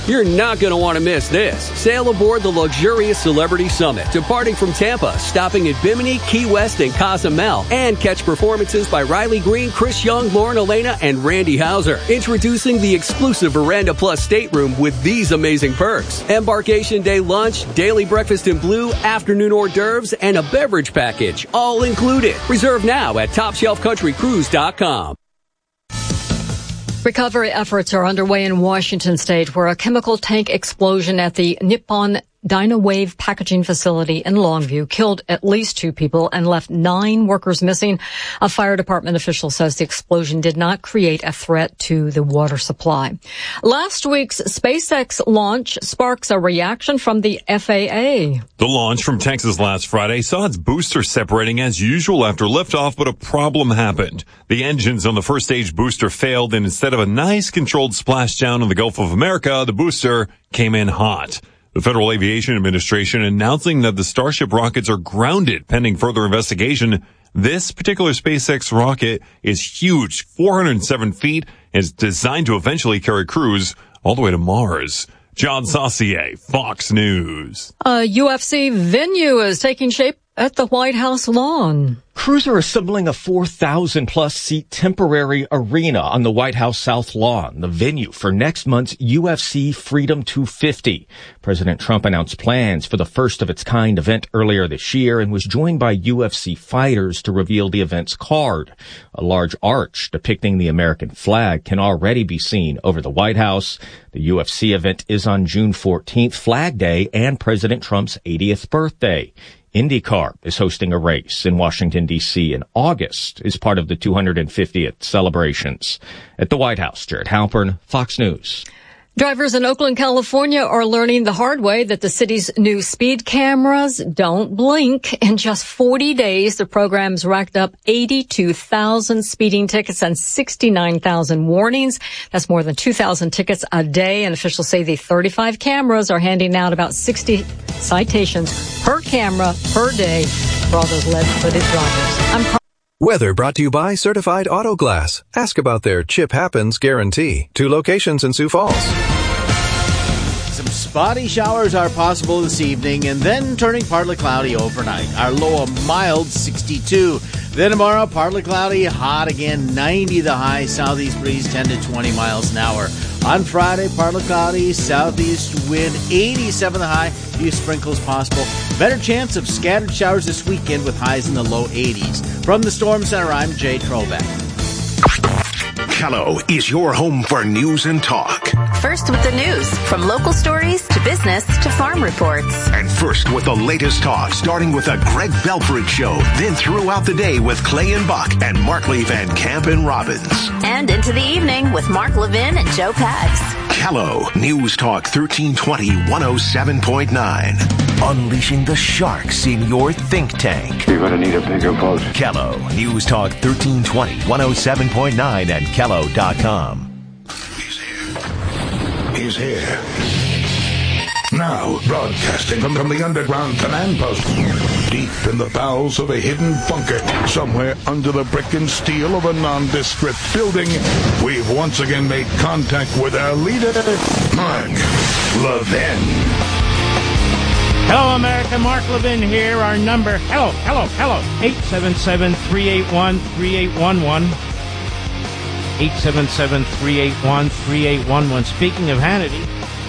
You're not going to want to miss this. Sail aboard the luxurious Celebrity Summit, departing from Tampa, stopping at Bimini, Key West, and Cozumel, and catch performances by Riley Green, Chris Young, Lauren Elena, and Randy Hauser. Introducing the exclusive Veranda Plus stateroom with these amazing perks. Embarkation day lunch, daily breakfast in blue, afternoon hors d'oeuvres, and a beverage package, all included. Reserve now at TopShelfCountryCruise.com. Recovery efforts are underway in Washington state where a chemical tank explosion at the Nippon Dynawave packaging facility in Longview killed at least 2 people and left 9 workers missing. A fire department official says the explosion did not create a threat to the water supply. Last week's SpaceX launch sparks a reaction from the FAA. The launch from Texas last Friday saw its booster separating as usual after liftoff, but a problem happened. The engines on the first stage booster failed, and instead of a nice controlled splashdown in the Gulf of America, the booster came in hot. The Federal Aviation Administration announcing that the Starship rockets are grounded pending further investigation. This particular SpaceX rocket is huge, 407 feet, and is designed to eventually carry crews all the way to Mars. John Saucier, Fox News. A UFC venue is taking shape at the White House lawn. Crews are assembling a 4,000-plus seat temporary arena on the White House South Lawn, the venue for next month's UFC Freedom 250. President Trump announced plans for the first of its kind event earlier this year and was joined by UFC fighters to reveal the event's card. A large arch depicting the American flag can already be seen over the White House. The UFC event is on June 14th, Flag Day, and President Trump's 80th birthday. IndyCar is hosting a race in Washington, D.C. in August as part of the 250th celebrations. At the White House, Jared Halpern, Fox News. Drivers in Oakland, California are learning the hard way that the city's new speed cameras don't blink. In just 40 days, the program's racked up 82,000 speeding tickets and 69,000 warnings. That's more than 2,000 tickets a day. And officials say the 35 cameras are handing out about 60 citations per camera per day for all those lead-footed drivers. Weather brought to you by Certified Auto Glass. Ask about their Chip Happens guarantee. 2 locations in Sioux Falls. Some spotty showers are possible this evening and then turning partly cloudy overnight. Our low a mild 62. Then tomorrow, partly cloudy, hot again, 90 the high, southeast breeze 10 to 20 miles an hour. On Friday, partly cloudy, southeast wind 87 the high, few sprinkles possible. Better chance of scattered showers this weekend with highs in the low 80s. From the Storm Center, I'm Jay Trobeck. Kello is your home for news and talk. First with the news, from local stories to business to farm reports. And first with the latest talk, starting with the Greg Belford Show, then throughout the day with Clay and Buck and Mark Lee Van Camp and Robbins. And into the evening with Mark Levin and Joe Pags. Kello, News Talk 1320 107.9. Unleashing the sharks in your think tank. You're going to need a bigger boat. Kello, News Talk 1320 107.9 and Kello.com. He's here. Now, broadcasting from the underground command post, deep in the bowels of a hidden bunker, somewhere under the brick and steel of a nondescript building, we've once again made contact with our leader, Mark Levin. Hello, America. Mark Levin here. Our number, hello, 877-381-3811. 877-381-3811. Speaking of Hannity,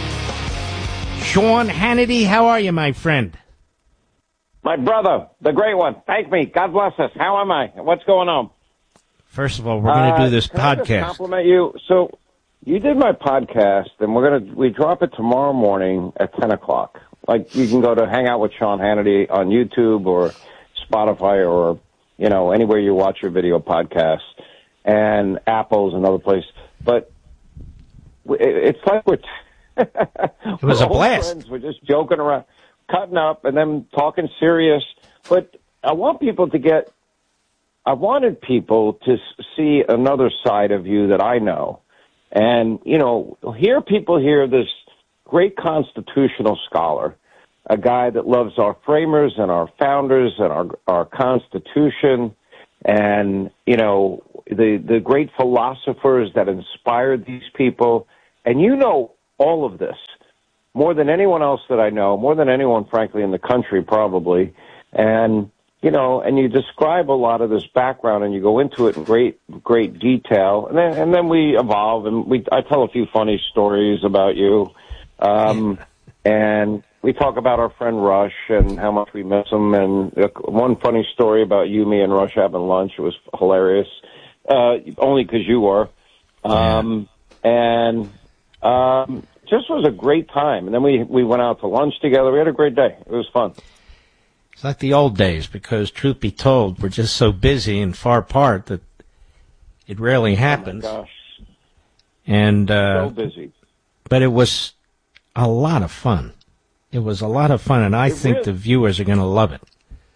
Sean Hannity, how are you, my friend? My brother, the great one. Thank me. God bless us. How am I? What's going on? First of all, we're going to do this can I podcast. just compliment you? So you did my podcast, and we drop it tomorrow morning at 10 o'clock. Like, you can go to hang out with Sean Hannity on YouTube or Spotify or, anywhere you watch your video podcasts, and Apple's another place. But it's like it was a blast. Friends. We're just joking around, cutting up, and then talking serious. But I wanted people to see another side of you that I know. And, people hear this great constitutional scholar, a guy that loves our framers and our founders and our Constitution and, the great philosophers that inspired these people. And all of this more than anyone else that I know, more than anyone, frankly, in the country, probably. And, you know, and you describe a lot of this background and you go into it in great detail. And then we evolve and I tell a few funny stories about you. And we talk about our friend Rush and how much we miss him. And one funny story about you, me, and Rush having lunch. It was hilarious, only because you were. Just was a great time. And then we went out to lunch together. We had a great day. It was fun. It's like the old days because, truth be told, we're just so busy and far apart that it rarely happens. Oh, my gosh. And, so busy. But it was a lot of fun. It was a lot of fun, and I think the viewers are going to love it.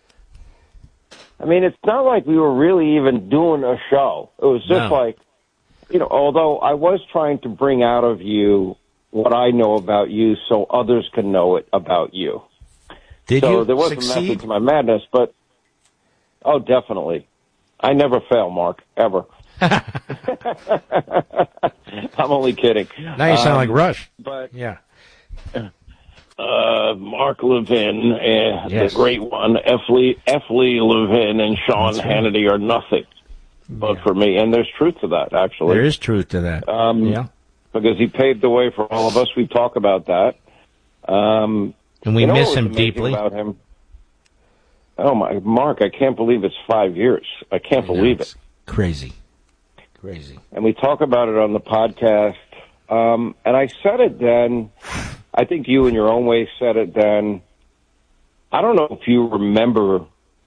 I mean, it's not like we were really even doing a show. It was just like, you know, although I was trying to bring out of you what I know about you so others can know it about you. Did you there was a method to my madness, but, oh, definitely. I never fail, Mark, ever. I'm only kidding. Now you sound like Rush. But yeah. Mark Levin, the great one, F. Lee Levin, and Sean Hannity are nothing but for me. And there's truth to that, actually. There is truth to that. Because he paved the way for all of us. We talk about that. And we miss him deeply. About him? Oh, my, Mark, I can't believe it's 5 years. I can't believe it. Crazy. And we talk about it on the podcast. And I said it then. I think you in your own way said it then. I don't know if you remember.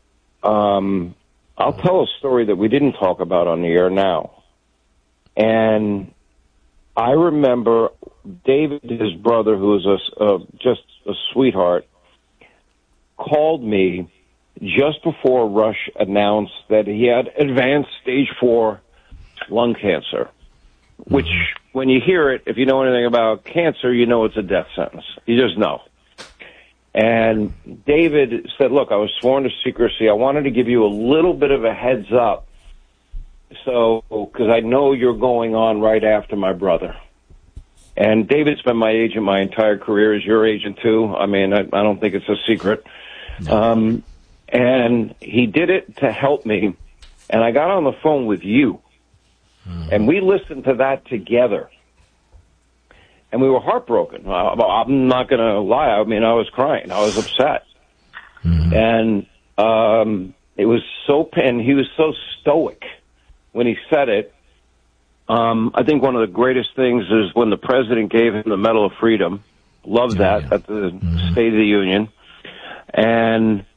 I'll tell a story that we didn't talk about on the air now. And I remember David, his brother, who was just a sweetheart, called me just before Rush announced that he had advanced stage 4 lung cancer, which, when you hear it, if you know anything about cancer, you know it's a death sentence. You just know. And David said, look, I was sworn to secrecy. I wanted to give you a little bit of a heads up, because I know you're going on right after my brother. And David's been my agent my entire career, is your agent too. I mean, I don't think it's a secret. No. And he did it to help me. And I got on the phone with you. And we listened to that together. And we were heartbroken. I'm not going to lie. I mean, I was crying. I was upset. And it was so, and he was so stoic when he said it. I think one of the greatest things is when the president gave him the Medal of Freedom. Loved that at the State of the Union. And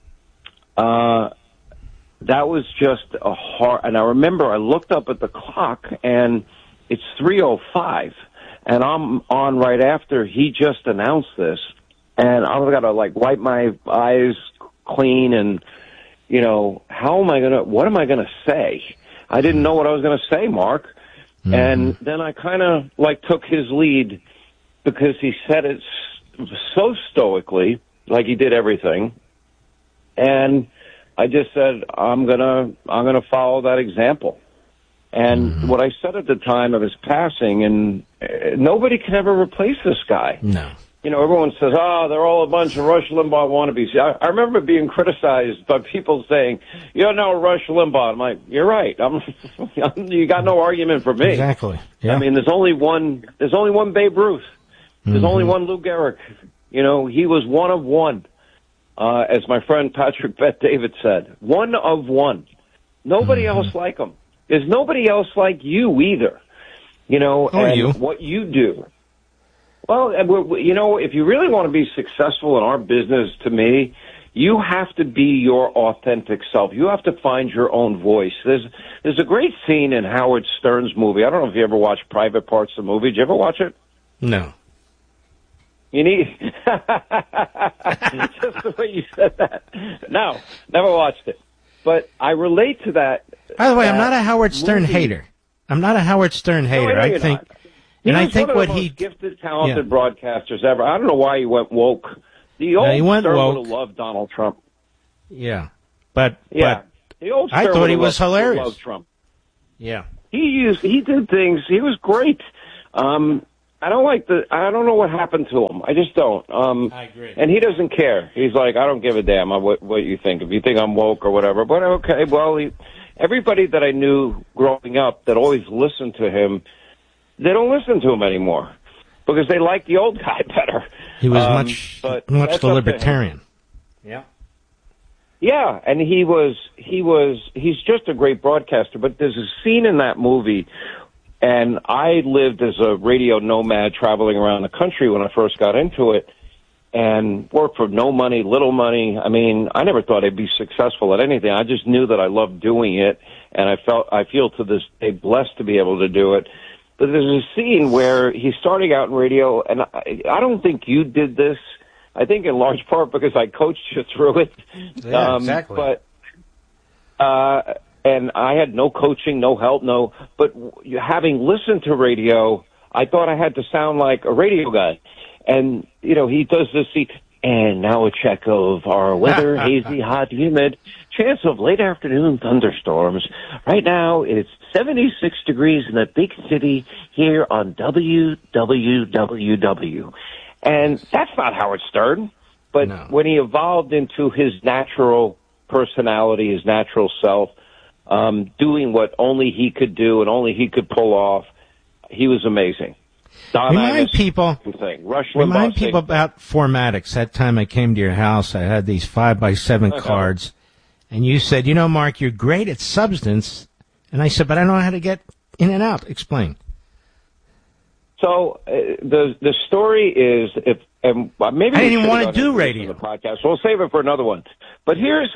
that was just a hard, and I remember I looked up at the clock and it's 3:05 and I'm on right after he just announced this, and I've got to like wipe my eyes clean and, you know, what am I going to say? I didn't know what I was going to say, Mark. And then I kind of like took his lead because he said it so stoically, like he did everything. And I just said, I'm gonna follow that example. And what I said at the time of his passing, and nobody can ever replace this guy. No. You know, everyone says, they're all a bunch of Rush Limbaugh wannabes. I remember being criticized by people saying, you're no Rush Limbaugh. I'm like, you're right. You got no argument for me. Exactly. Yeah. I mean, there's only one Babe Ruth. There's only one Lou Gehrig. You know, he was one of one. As my friend Patrick Bet-David said, one of one. Nobody else like him. There's nobody else like you either. You know, what you do. Well, you know, if you really want to be successful in our business, to me, you have to be your authentic self. You have to find your own voice. There's a great scene in Howard Stern's movie. I don't know if you ever watched Private Parts of the movie. Did you ever watch it? No. You need just the way you said that. No, never watched it. But I relate to that. By the way, I'm not a Howard Stern hater. I'm not a Howard Stern hater. No, I think, and I think what he gifted, talented broadcasters ever. I don't know why he went woke. The old Stern would have loved Donald Trump. Yeah, but the old Stern I thought he was hilarious. Trump. Yeah, he did things. He was great. I don't know what happened to him. I just don't. I agree. And he doesn't care. He's like, I don't give a damn what you think. If you think I'm woke or whatever. But okay, well, everybody that I knew growing up that always listened to him, they don't listen to him anymore because they like the old guy better. He was much the libertarian. Yeah. Yeah, and he's just a great broadcaster. But there's a scene in that movie. And I lived as a radio nomad traveling around the country when I first got into it and worked for no money, little money. I mean, I never thought I'd be successful at anything. I just knew that I loved doing it, and I feel to this day blessed to be able to do it. But there's a scene where he's starting out in radio, and I don't think you did this. I think in large part because I coached you through it. Yeah, exactly. And I had no coaching, no help, but having listened to radio, I thought I had to sound like a radio guy. And, he does this, and now a check of our weather, hazy, hot, humid, chance of late afternoon thunderstorms. Right now, it's 76 degrees in the big city here on WWWW. And that's not Howard Stern. But when he evolved into his natural personality, his natural self, doing what only he could do and only he could pull off, he was amazing. Remind people Limbaugh about Formatics. That time I came to your house, I had these 5x7 cards, and you said, Mark, you're great at substance. And I said, but I don't know how to get in and out. Explain. So the story is, maybe I didn't even want to do radio. The podcast. We'll save it for another one. But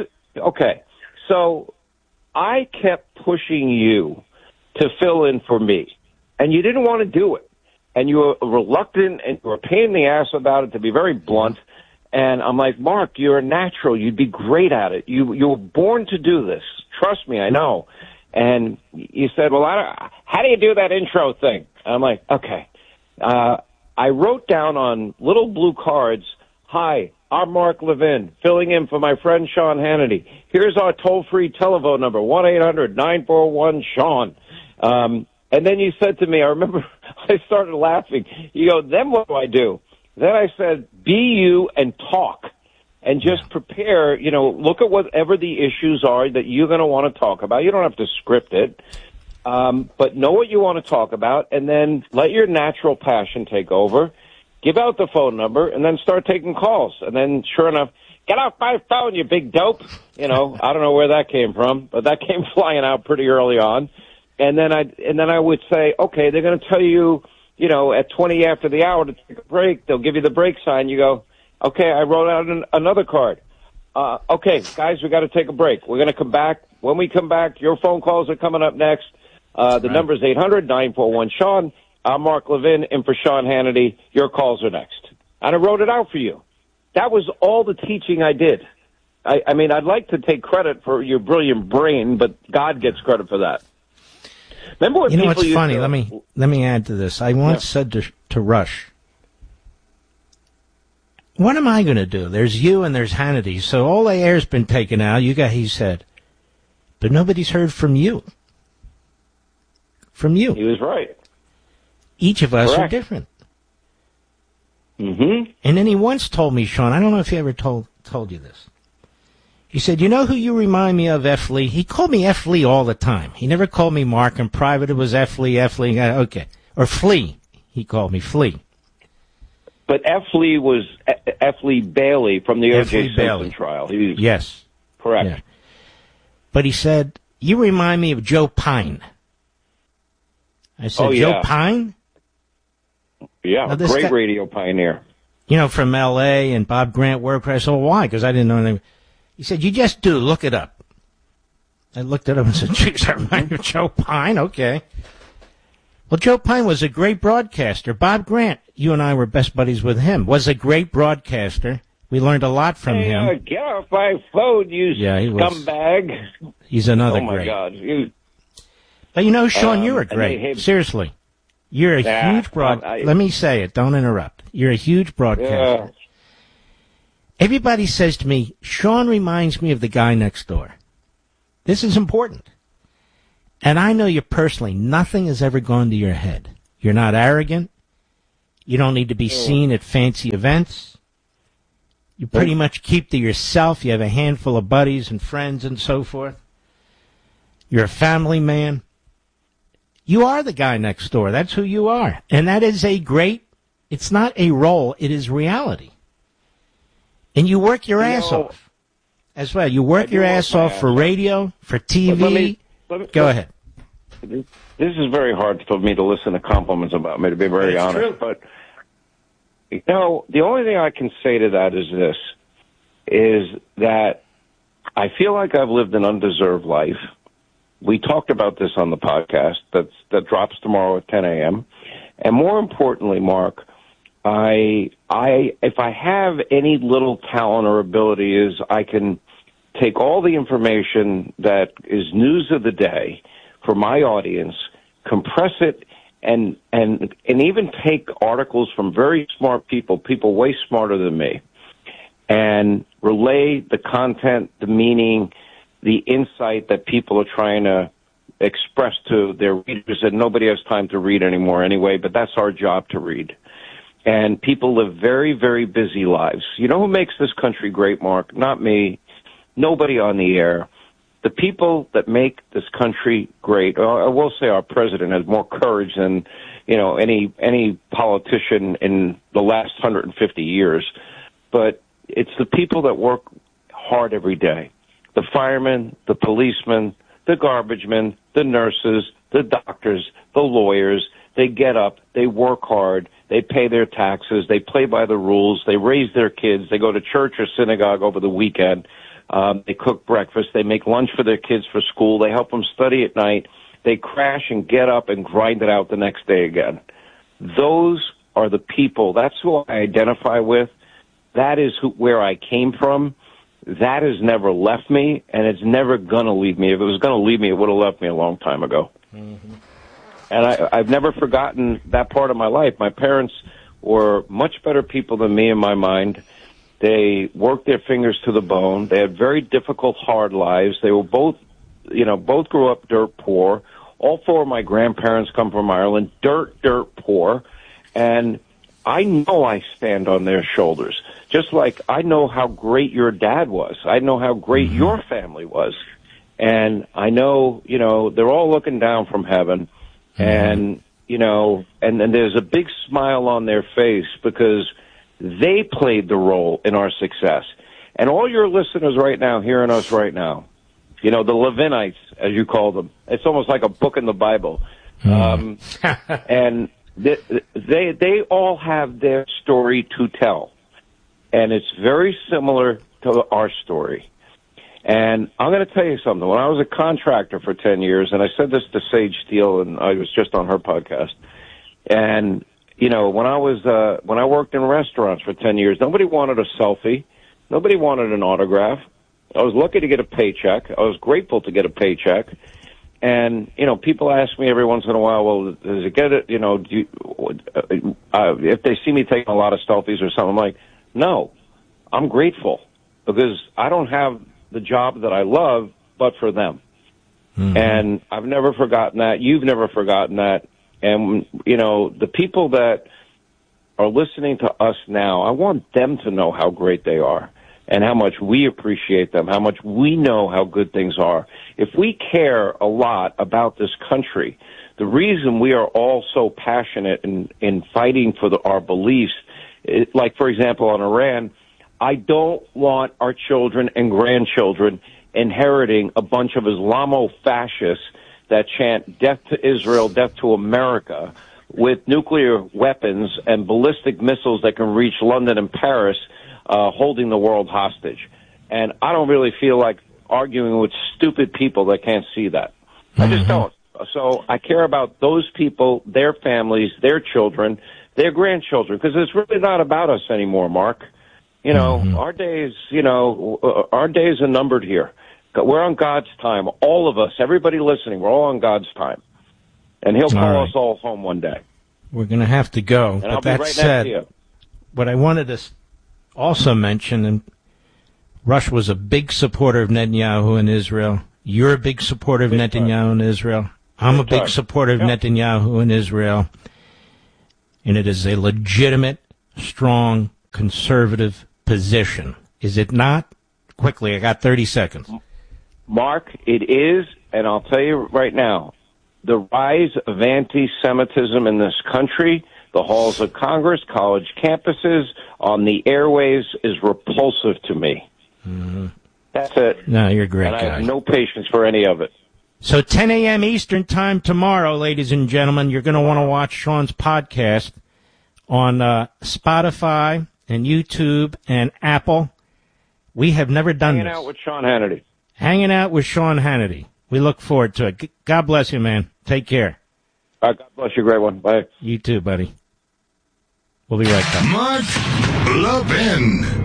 so I kept pushing you to fill in for me, and you didn't want to do it, and you were reluctant, and you were a pain in the ass about it, to be very blunt. And I'm like, Mark, you're a natural. You'd be great at it. You were born to do this. Trust me, I know. And you said, well, how do you do that intro thing? And I'm like, okay. I wrote down on little blue cards, hi, I'm Mark Levin, filling in for my friend Sean Hannity. Here's our toll-free telephone number, 1-800-941-SEAN. And then you said to me, I remember I started laughing. You go, then what do? Then I said, be you and talk. And just prepare, look at whatever the issues are that you're going to want to talk about. You don't have to script it. But know what you want to talk about, and then let your natural passion take over. Give out the phone number, and then start taking calls. And then, sure enough, get off my phone, you big dope. I don't know where that came from, but that came flying out pretty early on. And then I would say, okay, they're going to tell you, at 20 after the hour to take a break. They'll give you the break sign. You go, okay, I wrote out another card. Okay, guys, we got to take a break. We're going to come back. When we come back, your phone calls are coming up next. The number is 800-941-SEAN. I'm Mark Levin, in for Sean Hannity. Your calls are next. And I wrote it out for you. That was all the teaching I did. I mean, I'd like to take credit for your brilliant brain, but God gets credit for that. Remember what people what's funny? Let me add to this. I once said to Rush, what am I going to do? There's you and there's Hannity. So all the air's been taken out. He said, but nobody's heard from you. From you. He was right. Each of us are different. Mm-hmm. And then he once told me, Sean, I don't know if he ever told you this. He said, you know who you remind me of, F. Lee? He called me F. Lee all the time. He never called me Mark. In private, it was F. Lee, F. Lee. Okay. Or Flea. He called me Flea. But F. Lee was F. Lee Bailey from the O.J. Simpson trial. Yes. Correct. Yeah. But he said, you remind me of Joe Pine. I said, Joe Pine? Yeah, great radio pioneer. From L.A. and Bob Grant worked. I said, well, why? Because I didn't know anything. He said, you just do. Look it up. I looked it up and said, geez, I remind you of Joe Pine? Okay. Well, Joe Pine was a great broadcaster. Bob Grant, you and I were best buddies with him, was a great broadcaster. We learned a lot from him. Get off my phone, you scumbag. He's another great. Oh, my God. But Sean, you're a great. Seriously. You're a huge let me say it. Don't interrupt. You're a huge broadcaster. Everybody says to me, Sean reminds me of the guy next door. This is important. And I know you personally. Nothing has ever gone to your head. You're not arrogant. You don't need to be seen at fancy events. You pretty much keep to yourself. You have a handful of buddies and friends and so forth. You're a family man. You are the guy next door. That's who you are. And that is it's not a role, it is reality. And you work your ass off as well. You work your ass off for radio, for TV. Go ahead. This is very hard for me to listen to compliments about me, to be very honest. But, the only thing I can say to that is that I feel like I've lived an undeserved life. We talked about this on the podcast that drops tomorrow at 10 a.m. And more importantly, Mark, if I have any little talent or ability, is I can take all the information that is news of the day for my audience, compress it, and even take articles from very smart people way smarter than me, and relay the content, the meaning, the insight that people are trying to express to their readers that nobody has time to read anymore anyway, but that's our job to read. And people live very, very busy lives. You know who makes this country great, Mark? Not me. Nobody on the air. The people that make this country great, I will say our president has more courage than, any politician in the last 150 years. But it's the people that work hard every day. The firemen, the policemen, the garbage men, the nurses, the doctors, the lawyers. They get up, they work hard, they pay their taxes, they play by the rules, they raise their kids, they go to church or synagogue over the weekend. They cook breakfast. They make lunch for their kids for school. They help them study at night. They crash and get up and grind it out the next day again. Those are the people. That's who I identify with. That is where I came from. That has never left me, and it's never going to leave me. If it was going to leave me, it would have left me a long time ago. Mm-hmm. And I've never forgotten that part of my life. My parents were much better people than me in my mind. They worked their fingers to the bone. They had very difficult, hard lives. They were both grew up dirt poor. All four of my grandparents come from Ireland, dirt poor. And I know I stand on their shoulders. Just like I know how great your dad was. I know how great your family was. And I know, they're all looking down from heaven. And, and there's a big smile on their face because they played the role in our success. And all your listeners right now, hearing us right now, the Levinites, as you call them, it's almost like a book in the Bible. And they all have their story to tell. And it's very similar to our story. And I'm going to tell you something. When I was a contractor for 10 years, and I said this to Sage Steele, and I was just on her podcast, and when I worked in restaurants for 10 years, nobody wanted a selfie. Nobody wanted an autograph. I was lucky to get a paycheck. I was grateful to get a paycheck. And, people ask me every once in a while, well, does it get it, if they see me taking a lot of selfies or something, I'm like, no, I'm grateful because I don't have the job that I love, but for them. Mm-hmm. And I've never forgotten that. You've never forgotten that. And, the people that are listening to us now, I want them to know how great they are and how much we appreciate them, how much we know how good things are. If we care a lot about this country, the reason we are all so passionate in fighting for our beliefs, like, for example, on Iran, I don't want our children and grandchildren inheriting a bunch of Islamo-fascists that chant death to Israel, death to America, with nuclear weapons and ballistic missiles that can reach London and Paris, holding the world hostage. And I don't really feel like arguing with stupid people that can't see that. I just don't. So I care about those people, their families, their children, their grandchildren, because it's really not about us anymore, Mark. Our days, our days are numbered here. We're on God's time. All of us, everybody listening, we're all on God's time. And he'll call us all home one day. We're going to have to go. And but I'll be that right said, next to you. What I wanted to also mention, and Rush was a big supporter of Netanyahu in Israel. You're a big supporter of Netanyahu in Israel. I'm a big supporter of Netanyahu in Israel. And it is a legitimate, strong, conservative position. Is it not? Quickly, I got 30 seconds. Mark, it is, and I'll tell you right now, the rise of anti-Semitism in this country, the halls of Congress, college campuses, on the airways, is repulsive to me. Mm-hmm. That's it. No, you're a great and guy. I have no patience for any of it. So 10 a.m. Eastern Time tomorrow, ladies and gentlemen, you're going to want to watch Sean's podcast on Spotify and YouTube and Apple. We have never done this. Hanging out with Sean Hannity. Hanging out with Sean Hannity. We look forward to it. God bless you, man. Take care. God bless you. Great one. Bye. You too, buddy. We'll be right back. Mark Levin.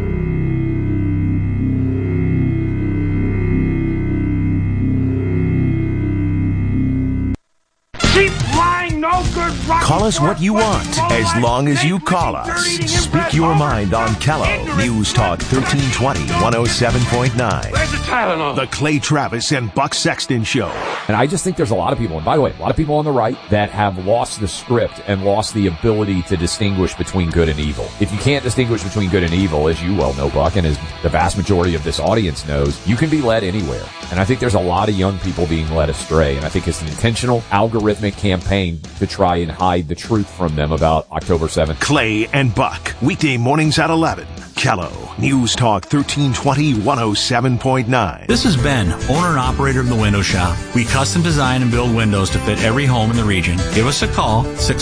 Call us what you want, as long as you call us. Speak your mind on Kello. News Talk 1320, 107.9. Where's the Tylenol? The Clay Travis and Buck Sexton Show. And I just think there's a lot of people, and by the way, a lot of people on the right that have lost the script and lost the ability to distinguish between good and evil. If you can't distinguish between good and evil, as you well know, Buck, and as the vast majority of this audience knows, you can be led anywhere. And I think there's a lot of young people being led astray, and I think it's an intentional, algorithmic campaign to try and hide the truth from them about October 7th. Clay and Buck, weekday mornings at 11. Kello, News Talk 1320, 107.9. This is Ben, owner and operator of The Window Shop. We custom design and build windows to fit every home in the region. Give us a call,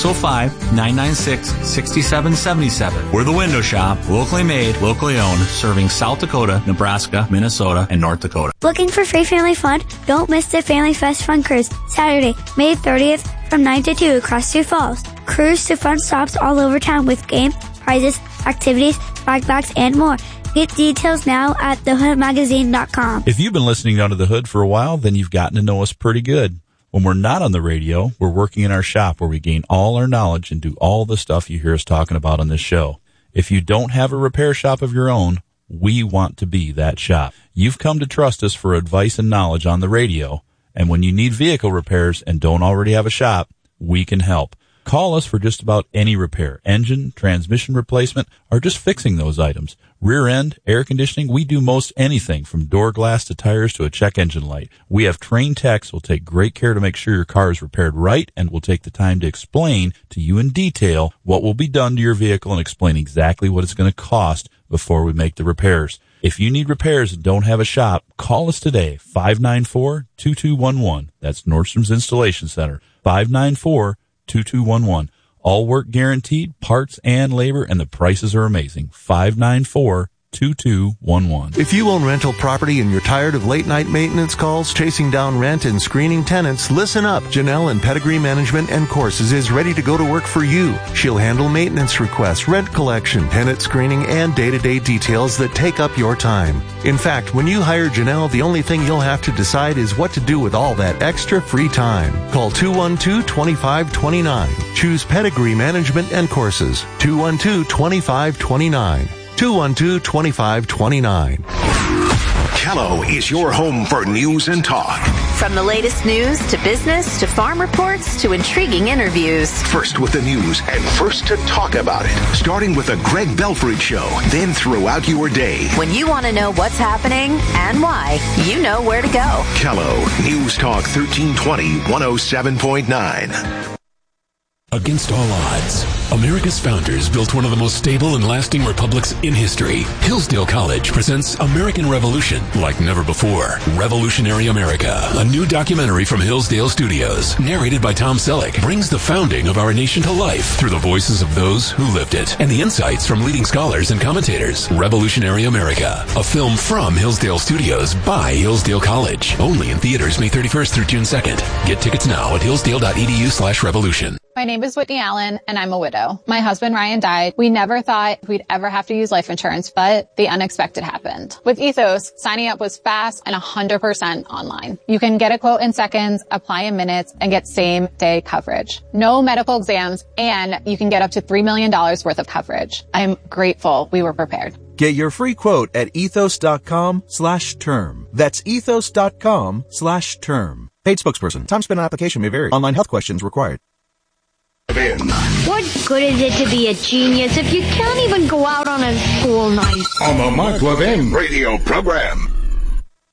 605-996-6777. We're The Window Shop, locally made, locally owned, serving South Dakota, Nebraska, Minnesota, and North Dakota. Looking for free family fun? Don't miss the Family Fest Fun Cruise, Saturday, May 30th from 9 to 2 across Sioux Falls. Cruise to fun stops all over town with games, prizes, activities, bike bags, and more. Get details now at thehoodmagazine.com. If you've been listening Under the Hood for a while, then you've gotten to know us pretty good. When we're not on the radio, we're working in our shop where we gain all our knowledge and do all the stuff you hear us talking about on this show. If you don't have a repair shop of your own, we want to be that shop. You've come to trust us for advice and knowledge on the radio, and when you need vehicle repairs and don't already have a shop, we can help. Call us for just about any repair, engine, transmission replacement, or just fixing those items. Rear end, air conditioning, we do most anything from door glass to tires to a check engine light. We have trained techs who will take great care to make sure your car is repaired right and will take the time to explain to you in detail what will be done to your vehicle and explain exactly what it's going to cost before we make the repairs. If you need repairs and don't have a shop, call us today, 594-2211. That's Nordstrom's Installation Center, 594-2211. All work guaranteed, parts and labor, and the prices are amazing. 594-2211. If you own rental property and you're tired of late-night maintenance calls, chasing down rent and screening tenants, listen up. Janelle and Pedigree Management and Courses is ready to go to work for you. She'll handle maintenance requests, rent collection, tenant screening, and day-to-day details that take up your time. In fact, when you hire Janelle, the only thing you'll have to decide is what to do with all that extra free time. Call 212-2529. Choose Pedigree Management and Courses. 212-2529. 212-2529. Kello is your home for news and talk. From the latest news to business to farm reports to intriguing interviews. First with the news and first to talk about it. Starting with the Greg Belfridge Show, then throughout your day. When you want to know what's happening and why, you know where to go. Kello, News Talk 1320, 107.9. Against all odds, America's founders built one of the most stable and lasting republics in history. Hillsdale College presents American Revolution like never before. Revolutionary America, a new documentary from Hillsdale Studios, narrated by Tom Selleck, brings the founding of our nation to life through the voices of those who lived it and the insights from leading scholars and commentators. Revolutionary America, a film from Hillsdale Studios by Hillsdale College. Only in theaters May 31st through June 2nd. Get tickets now at hillsdale.edu/revolution. My name is Whitney Allen, and I'm a widow. My husband, Ryan, died. We never thought we'd ever have to use life insurance, but the unexpected happened. With Ethos, signing up was fast and 100% online. You can get a quote in seconds, apply in minutes, and get same-day coverage. No medical exams, and you can get up to $3 million worth of coverage. I'm grateful we were prepared. Get your free quote at ethos.com/term. That's ethos.com/term. Paid spokesperson. Time spent on application may vary. Online health questions required. What good is it to be a genius if you can't even go out on a school night? On the Mark Levin radio program.